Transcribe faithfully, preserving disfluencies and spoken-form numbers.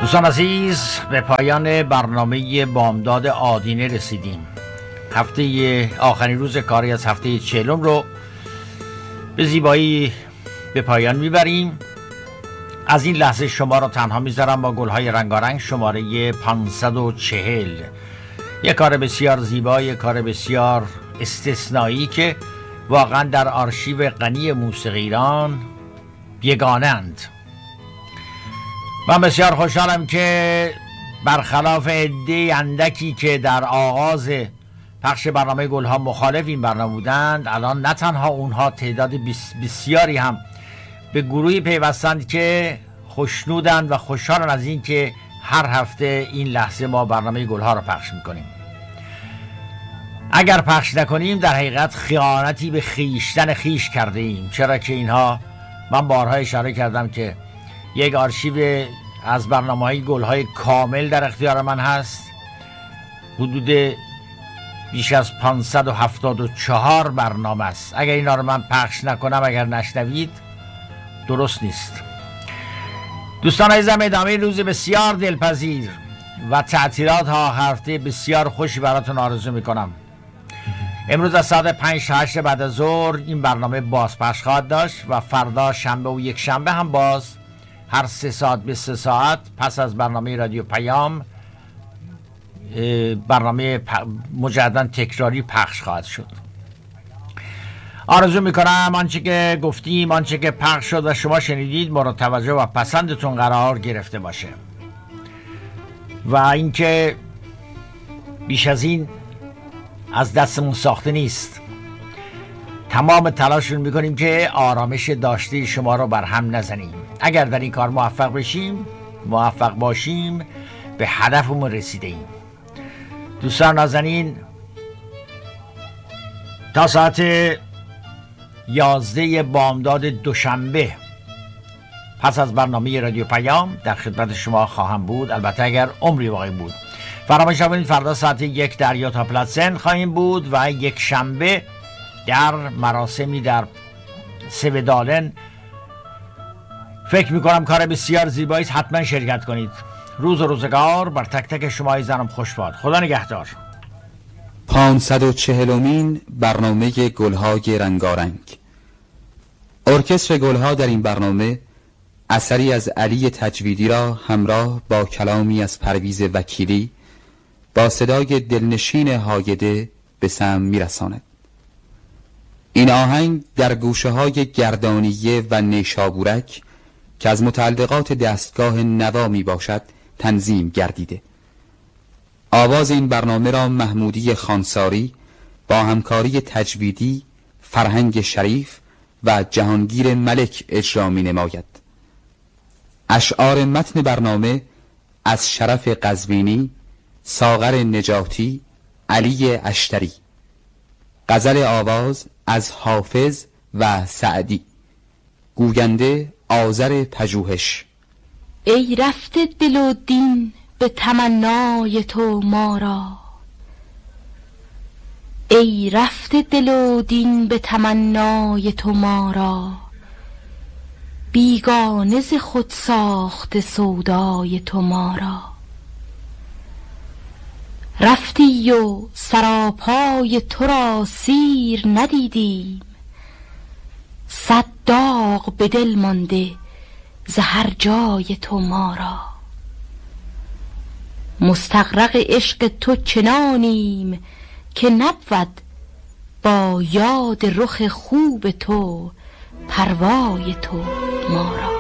دوستان عزیز، به پایان برنامه بامداد آدینه رسیدیم. هفته آخرین روز کاری از هفته چهلم رو به زیبایی به پایان میبریم. از این لحظه شما را تنها میذارم با گلهای رنگارنگ شماره پانصد و چهل. یک کار بسیار زیبا، یک کار بسیار استثنایی که واقعا در آرشیو غنی موسیقی ایران یگانه‌اند. من بسیار خوشحالم که برخلاف عده اندکی که در آغاز پخش برنامه گلها مخالف این برنامه بودند، الان نه تنها اونها تعداد بسیاری هم به گروهی پیوستند که خوشنودند و خوشحالند از این که هر هفته این لحظه ما برنامه گلها را پخش میکنیم. اگر پخش نکنیم در حقیقت خیانتی به خیشتن خیش کرده ایم، چرا که اینها، من بارها اشاره کردم که یک آرشیو از برنامه‌های گل‌های کامل در اختیار من هست. حدود بیش از پانصد و هفتاد و چهار برنامه است. اگر اینا رو من پخش نکنم، اگر نشنوید، درست نیست. دوستان عزیزم، ادامه روز بسیار دلپذیر و تعطیلات ها هفته بسیار خوشی براتون آرزو میکنم. امروز از ساعت پنج تا هشت بعد از ظهر این برنامه بازپخش خواهد داشت و فردا شنبه و یک شنبه هم باز هر سه ساعت به سه ساعت پس از برنامه رادیو پیام برنامه مجددا تکراری پخش خواهد شد. آرزو میکنم آنچه که گفتیم، آنچه که پخش شد و شما شنیدید مورد توجه و پسندتون قرار گرفته باشه و اینکه بیش از این از دستمون ساخته نیست. تمام تلاشون میکنیم که آرامش داشته شما رو بر هم نزنیم. اگر در این کار موفق بشیم، موفق باشیم، به هدفمون رسیده ایم. دوستان نازنین، تا ساعت یازده بامداد دوشنبه پس از برنامه رادیو پیام در خدمت شما خواهم بود، البته اگر عمری باقی بود. فراموش نکنید فردا ساعت یک در یوتا پلاتسن خواهیم بود و یک شنبه در مراسمی در سویدالن. فکر میکنم کار بسیار زیبایی است، حتما شرکت کنید. روز و روزگار بر تک تک شما عزیزانم خوش باد. خدا نگهدار. پانصد و چهلمین برنامه گلهای رنگارنگ. ارکستر گلها در این برنامه اثری از علی تجویدی را همراه با کلامی از پرویز وکیلی با صدای دلنشین هایده به سمع میرساند. این آهنگ در گوشه های گردانیه و نیشابورک که از متعلقات دستگاه نوا می باشد تنظیم گردیده. آواز این برنامه را محمودی خانساری با همکاری تجویدی، فرهنگ شریف و جهانگیر ملک اجرا می نماید. اشعار متن برنامه از شرف قزوینی، ساغر نجاتی، علی اشتری. غزل آواز از حافظ و سعدی. گوینده آذر پژوهش. ای رفته دل و دین به تمنای تو ما را، ای رفته دل و دین به تمنای تو ما را، بیگانه ز خود ساخته سودای تو ما را. رفتی و سراپای تو را سیر ندیدیم، صد داغ به دل مانده ز هر جای تو ما را. مستغرق عشق تو چنانیم که نبود با یاد رخ خوب تو پروای تو ما را.